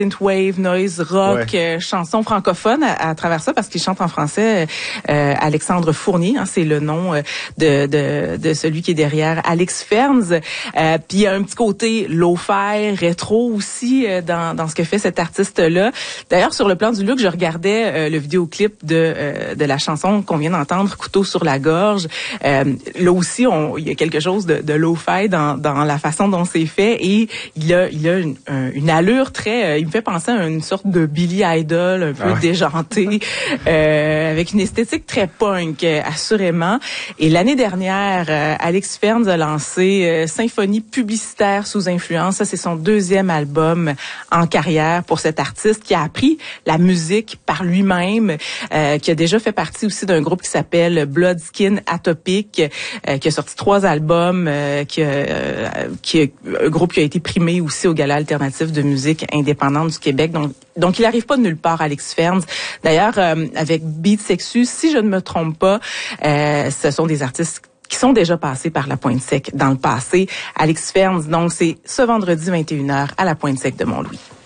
synthwave, noise, rock, chansons francophones à travers ça, parce qu'il chante en français. Alexandre Fournier, c'est le nom de celui qui est derrière Alex Ferns. Puis il y a un petit côté lo-fi, rétro aussi dans ce que fait cet artiste-là. D'ailleurs, sur le plan du look, je regardais le vidéoclip de la chanson qu'on vient d'entendre, Couteau sur la gorge. Là aussi, il y a quelque chose de lo-fi dans la façon dont c'est fait, et il a une allure très... il me fait penser à une sorte de Billy Idol un peu déjanté, avec une esthétique très punk, assurément. Et l'année dernière, Alex Ferns a lancé Symphonie publicitaire sous influence. Ça, c'est son 2e album en carrière pour cet artiste qui a appris la musique par lui-même, qui a déjà fait partie aussi d'un groupe qui s'appelle Blood Skin Atopic, qui a sorti 3 albums, qui est un groupe qui a été primé aussi au Gala alternatif de musique indépendante du Québec. Donc il arrive pas de nulle part, Alex Ferns. D'ailleurs, avec Beat Sexu, si je ne me trompe pas, ce sont des artistes qui sont déjà passés par la Pointe-Sec dans le passé. Alex Ferns, donc c'est ce vendredi 21h à la Pointe-Sec de Mont-Louis.